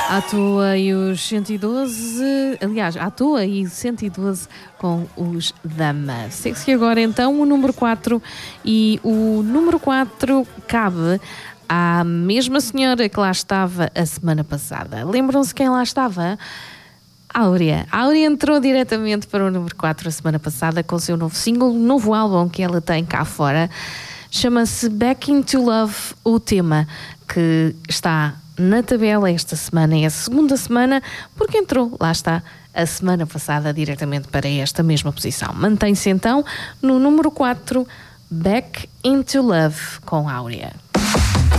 À toa e os 112, aliás, à toa e 112 com os Dama. Segue-se agora então o número 4 e o número 4 cabe à mesma senhora que lá estava a semana passada. Lembram-se quem lá estava? Áurea. A Áurea entrou diretamente para o número 4 a semana passada com o seu novo single, novo álbum que ela tem cá fora. Chama-se Back Into Love, o tema que está na tabela esta semana. É a segunda semana, porque entrou, lá está, a semana passada diretamente para esta mesma posição. Mantém-se então no número 4, Back Into Love, com Áurea.